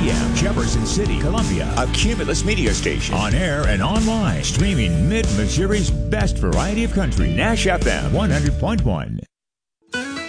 p.m. Jefferson City, Columbia. A Cumulus media station. On air and online. Streaming Mid-Missouri's best variety of country. Nash FM 100.1.